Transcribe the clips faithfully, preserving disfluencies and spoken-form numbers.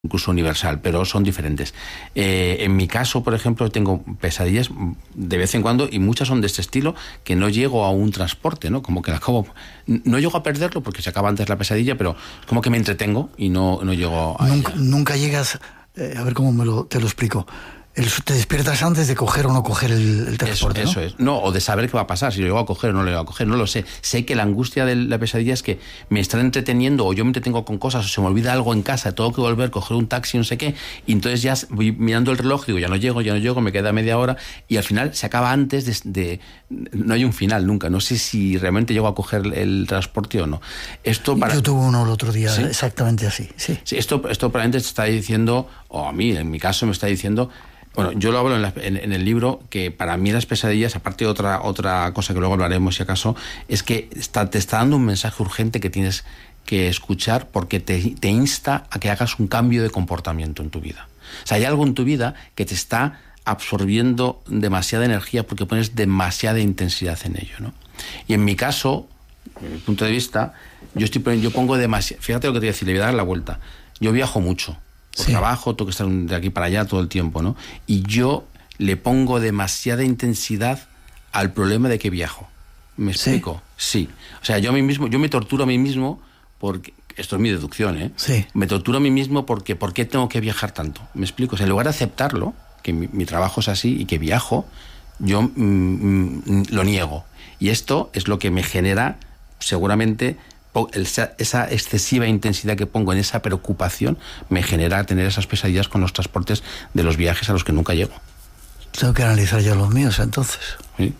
incluso universal, pero son diferentes. Eh, en mi caso, por ejemplo, tengo pesadillas de vez en cuando y muchas son de este estilo, que no llego a un transporte, ¿no? Como que acabo, no llego a perderlo porque se acaba antes la pesadilla, pero como que me entretengo y no, no llego a Nunca, ella. nunca llegas, eh, a ver cómo me lo, te lo explico. El, te despiertas antes de coger o no coger el, el transporte, eso, ¿no? Eso es. No, o de saber qué va a pasar, si lo llego a coger o no lo llego a coger, no lo sé. Sé que la angustia de la pesadilla es que me están entreteniendo o yo me entretengo con cosas o se me olvida algo en casa, tengo que volver, coger un taxi, no sé qué, y entonces ya voy mirando el reloj, digo, ya no llego, ya no llego, me queda media hora y al final se acaba antes de... de no hay un final nunca, no sé si realmente llego a coger el transporte o no. Esto para... Yo tuve uno el otro día, ¿sí? Exactamente así, sí. Sí, esto, esto probablemente te está diciendo, o a mí, en mi caso me está diciendo... Bueno, yo lo hablo en, la, en, en el libro, que para mí las pesadillas, aparte de otra, otra cosa que luego hablaremos si acaso, es que está, te está dando un mensaje urgente que tienes que escuchar porque te, te insta a que hagas un cambio de comportamiento en tu vida. O sea, hay algo en tu vida que te está absorbiendo demasiada energía porque pones demasiada intensidad en ello, ¿no? Y en mi caso, desde mi punto de vista, yo, estoy, yo pongo demasiado... Fíjate lo que te voy a decir, le voy a dar la vuelta. Yo viajo mucho. Por sí. trabajo, tengo que estar de aquí para allá todo el tiempo, ¿no? Y yo le pongo demasiada intensidad al problema de que viajo. ¿Me explico? Sí. sí. O sea, yo a mí mismo, yo me torturo a mí mismo porque... Esto es mi deducción, ¿eh? Sí. Me torturo a mí mismo porque ¿por qué tengo que viajar tanto? ¿Me explico? O sea, en lugar de aceptarlo, que mi, mi trabajo es así y que viajo, yo mm, mm, lo niego. Y esto es lo que me genera, seguramente... esa excesiva intensidad que pongo en esa preocupación me genera tener esas pesadillas con los transportes de los viajes a los que nunca llego. Tengo que analizar yo los míos entonces. ¿Sí?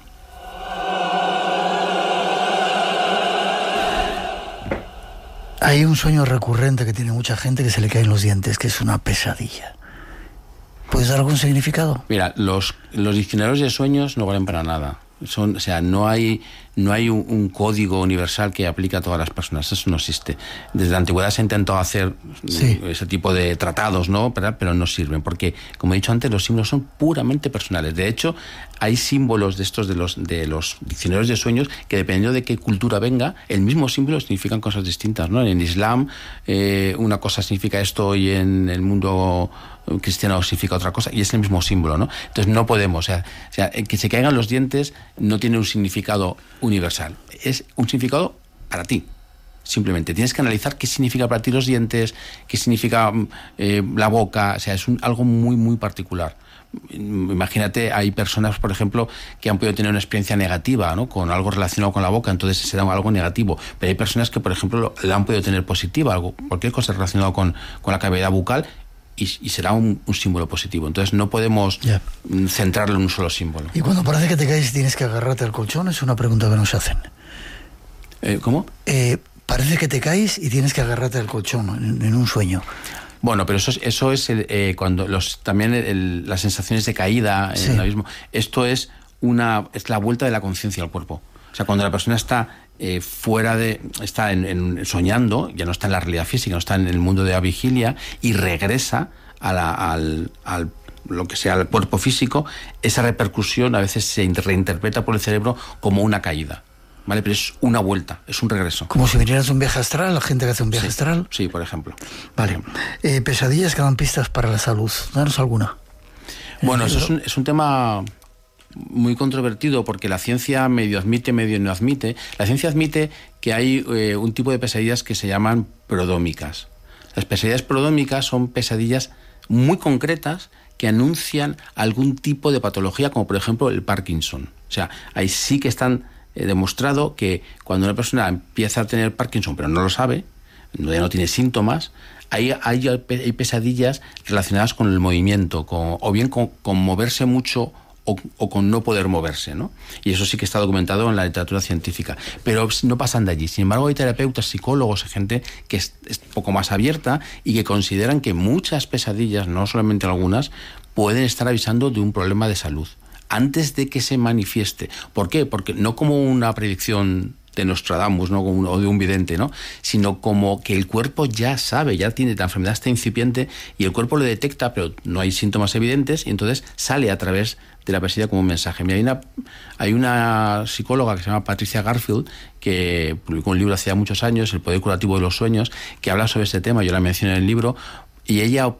Hay un sueño recurrente que tiene mucha gente, que se le caen los dientes, que es una pesadilla. ¿Puedes dar algún significado? Mira, los, los diccionarios de sueños no valen para nada. Son, o sea, no hay, no hay un, un código universal que aplique a todas las personas. Eso no existe. Desde la antigüedad se ha intentado hacer sí. ese tipo de tratados, ¿no? Pero, pero no sirven, porque, como he dicho antes, los símbolos son puramente personales. De hecho, hay símbolos de estos de los, de los diccionarios de sueños que, dependiendo de qué cultura venga, el mismo símbolo significan cosas distintas, ¿no? En el Islam, eh, una cosa significa esto y en el mundo cristiano significa otra cosa, y es el mismo símbolo, ¿no? Entonces no podemos, o sea, o sea, que se caigan los dientes no tiene un significado universal, es un significado para ti. Simplemente tienes que analizar qué significa para ti los dientes, qué significa eh, la boca, o sea, es un, algo muy, muy particular. Imagínate, hay personas, por ejemplo, que han podido tener una experiencia negativa, ¿no? Con algo relacionado con la boca, entonces será algo negativo. Pero hay personas que, por ejemplo, la han podido tener positiva, algo, cualquier cosa relacionada con, con la cavidad bucal, y, y será un, un símbolo positivo. Entonces no podemos yeah. centrarlo en un solo símbolo. Y cuando parece que te caes y tienes que agarrarte al colchón, es una pregunta que nos hacen. Eh, ¿Cómo? Eh, parece que te caes y tienes que agarrarte al colchón en, en un sueño. Bueno, pero eso es, eso es el, eh, cuando los también el, las sensaciones de caída, sí. el abismo. Esto es una es la vuelta de la conciencia al cuerpo. O sea, cuando la persona está eh, fuera de, está en, en, soñando, ya no está en la realidad física, no está en el mundo de la vigilia y regresa a la, al, al lo que sea el cuerpo físico, esa repercusión a veces se reinterpreta por el cerebro como una caída. ¿Vale? Pero es una vuelta, es un regreso. Como si vinieras de un viaje astral, la gente que hace un viaje sí, astral. Sí, por ejemplo. Vale. Por ejemplo. Eh, pesadillas que dan pistas para la salud. Danos alguna. Bueno, eso es un, es un tema muy controvertido porque la ciencia medio admite, medio no admite. La ciencia admite que hay eh, un tipo de pesadillas que se llaman prodómicas. Las pesadillas prodómicas son pesadillas muy concretas que anuncian algún tipo de patología, como por ejemplo el Parkinson. O sea, ahí sí que están He demostrado que cuando una persona empieza a tener Parkinson, pero no lo sabe, ya no tiene síntomas, hay, hay, hay pesadillas relacionadas con el movimiento, con, o bien con, con moverse mucho o, o con no poder moverse, ¿no? Y eso sí que está documentado en la literatura científica. Pero no pasan de allí. Sin embargo, hay terapeutas, psicólogos, gente que es, es poco más abierta y que consideran que muchas pesadillas, no solamente algunas, pueden estar avisando de un problema de salud antes de que se manifieste. ¿Por qué? Porque no como una predicción de Nostradamus, ¿no? O de un vidente, ¿no? Sino como que el cuerpo ya sabe, ya tiene, la enfermedad está incipiente y el cuerpo lo detecta, pero no hay síntomas evidentes, y entonces sale a través de la pesadilla como un mensaje. Mira, hay una, hay una psicóloga que se llama Patricia Garfield, que publicó un libro hace ya muchos años, El poder curativo de los sueños, que habla sobre este tema, yo la menciono en el libro, y ella